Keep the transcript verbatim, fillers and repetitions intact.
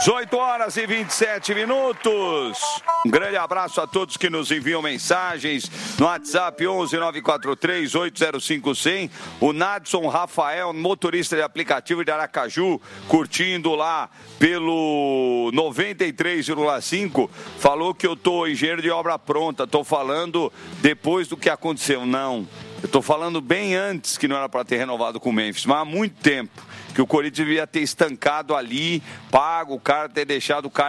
dezoito horas e vinte e sete minutos. Um grande abraço a todos que nos enviam mensagens no WhatsApp onze nove quatro três oito zero cinco cem. O Nadson Rafael, motorista de aplicativo de Aracaju, curtindo lá pelo noventa e três vírgula cinco, falou que eu tô engenheiro de obra pronta, tô falando depois do que aconteceu. Não, eu tô falando bem antes que não era para ter renovado com o Memphis, mas há muito tempo que o Corinthians devia ter estancado ali, pago o cara, ter deixado o cara